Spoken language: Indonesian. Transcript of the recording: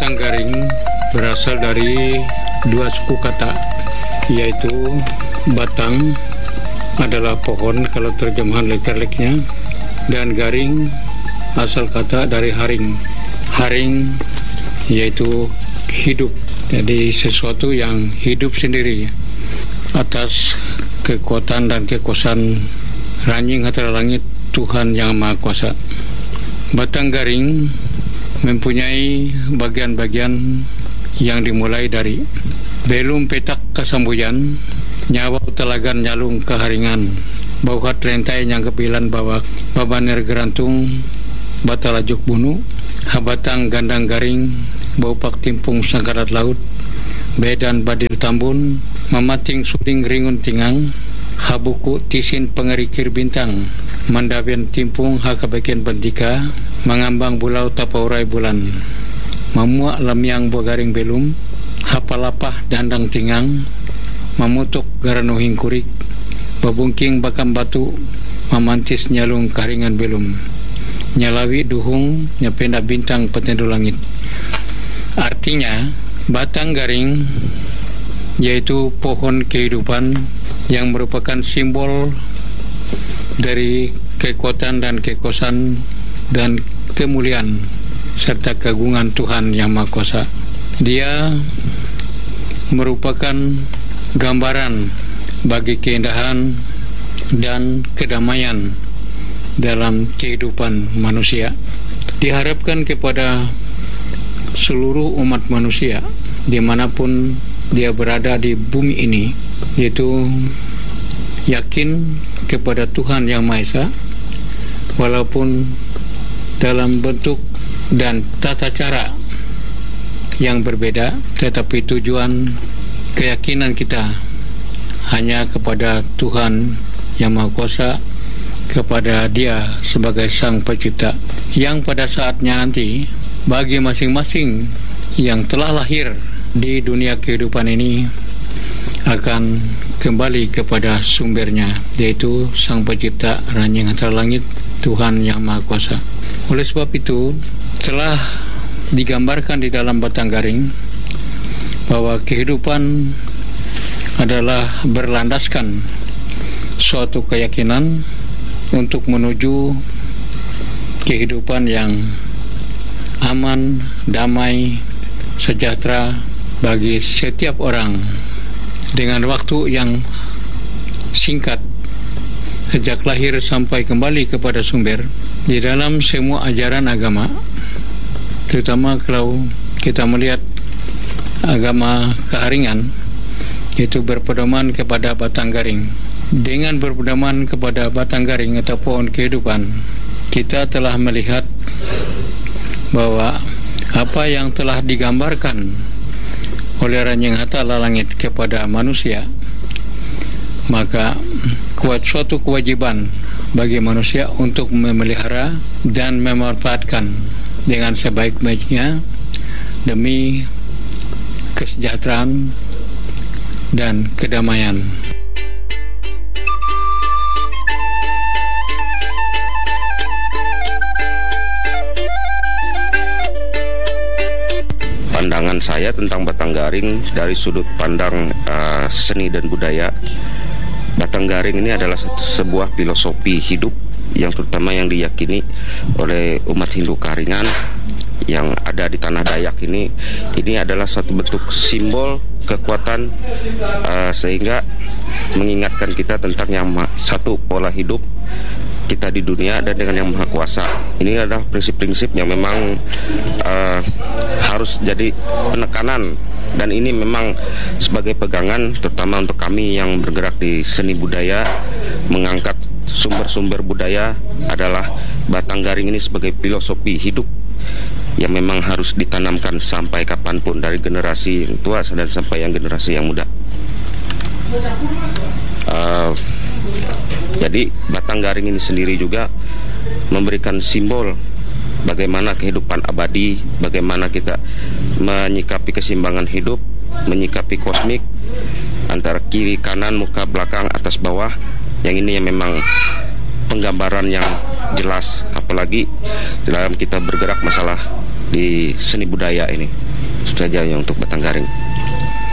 Batang garing berasal dari dua suku kata, yaitu batang adalah pohon kalau terjemahan literalnya, dan garing asal kata dari haring. Haring yaitu hidup, jadi sesuatu yang hidup sendiri atas kekuatan dan kekuasaan ranjing hatara langit Tuhan Yang Maha Kuasa. Batang garing mempunyai bagian-bagian yang dimulai dari belum petak kesambuyan, nyawa telagan nyalung keharingan, bauhat rentai yang kepilan bawak, babaner gerantung, batalajuk bunu, habatang gandang garing, baupak timpung sangkarat laut, bedan badil tambun, mamating suling ringun tingang, habuku tisin pengerikir bintang, mandabian timpung hakabagian bentika, mengambang bulau tapaurai bulan, mamuak lamyang bogaring belum, hapalapah dandang tingang, mamutuk garanuhing kurik, babungking bakam batu, mamantis nyalung karingan belum, nyalawi duhung nyapenda bintang petendu langit. Artinya batang garing yaitu pohon kehidupan yang merupakan simbol dari kekuatan dan kekuasaan dan kemuliaan serta keagungan Tuhan Yang Maha Kuasa. Dia merupakan gambaran bagi keindahan dan kedamaian dalam kehidupan manusia. Diharapkan kepada seluruh umat manusia dimanapun dia berada di bumi ini, yaitu yakin kepada Tuhan Yang Maha Esa, walaupun dalam bentuk dan tata cara yang berbeda, tetapi tujuan keyakinan kita hanya kepada Tuhan Yang Maha Kuasa, kepada Dia sebagai Sang Pencipta, yang pada saatnya nanti bagi masing-masing yang telah lahir di dunia kehidupan ini akan kembali kepada sumbernya, yaitu Sang Pencipta ranjing antara langit Tuhan Yang Maha Kuasa. Oleh sebab itu telah digambarkan di dalam batang garing bahwa kehidupan adalah berlandaskan suatu keyakinan untuk menuju kehidupan yang aman, damai, sejahtera bagi setiap orang, dengan waktu yang singkat sejak lahir sampai kembali kepada sumber. Di dalam semua ajaran agama, terutama kalau kita melihat agama keharingan, yaitu berpedoman kepada batang garing. Dengan berpedoman kepada batang garing atau pohon kehidupan, kita telah melihat bahwa apa yang telah digambarkan oleh ranjing hatala langit kepada manusia, maka suatu kewajiban bagi manusia untuk memelihara dan memanfaatkan dengan sebaik-baiknya demi kesejahteraan dan kedamaian. Pandangan saya tentang batang garing dari sudut pandang seni dan budaya, batang garing ini adalah sebuah filosofi hidup yang terutama yang diyakini oleh umat Hindu Kaharingan yang ada di tanah Dayak ini adalah suatu bentuk simbol kekuatan, sehingga mengingatkan kita tentang yang satu pola hidup kita di dunia dan dengan Yang Maha Kuasa. Ini adalah prinsip-prinsip yang memang harus jadi penekanan, dan ini memang sebagai pegangan terutama untuk kami yang bergerak di seni budaya, mengangkat sumber-sumber budaya adalah batang garing ini sebagai filosofi hidup yang memang harus ditanamkan sampai kapanpun, dari generasi yang tua dan sampai yang generasi yang muda. Jadi batang garing ini sendiri juga memberikan simbol bagaimana kehidupan abadi, bagaimana kita menyikapi keseimbangan hidup, menyikapi kosmik antara kiri, kanan, muka, belakang, atas, bawah. Yang ini yang memang penggambaran yang jelas, apalagi dalam kita bergerak masalah di seni budaya ini. saja yang untuk batang garing.